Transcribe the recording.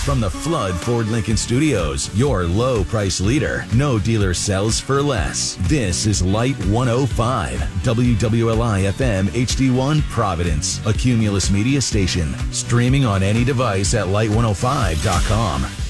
from the Flood Ford Lincoln Studios, your low price leader. No dealer sells for less. This is Light 105, WWLI FM HD1 Providence, a Cumulus media station. Streaming on any device at light105.com.